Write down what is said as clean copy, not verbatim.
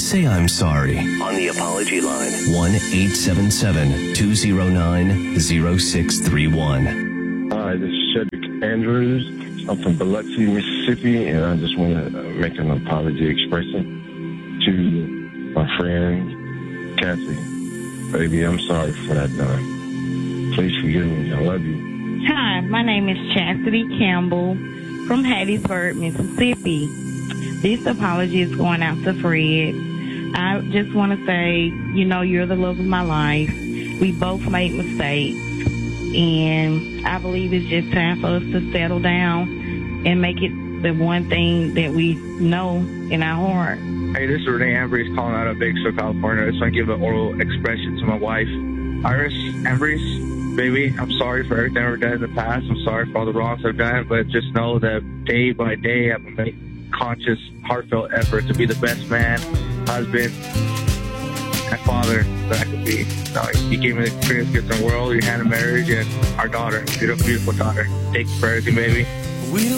Say I'm sorry. On the apology line. 1-877-209-0631. Hi, this is Cedric Andrews. I'm from Biloxi, Mississippi, and I just want to make an apology expression to my friend, Kathy. Baby, I'm sorry for that done. Please forgive me. I love you. Hi, my name is Chastity Campbell from Hattiesburg, Mississippi. This apology is going out to Fred. I just want to say, you're the love of my life. We both made mistakes, and I believe it's just time for us to settle down and make it the one thing that we know in our heart. Hey, this is Renee Ambrose calling out of Bakersfield, California. I just want to give an oral expression to my wife, Iris Ambrose. Baby, I'm sorry for everything I've done in the past. I'm sorry for all the wrongs I've done, but just know that day by day I'm going to make conscious, heartfelt effort to be the best man, husband, and father that I could be. You gave me the greatest gift in the world, your hand in marriage, and our daughter, beautiful, beautiful daughter. Thank you for everything, baby.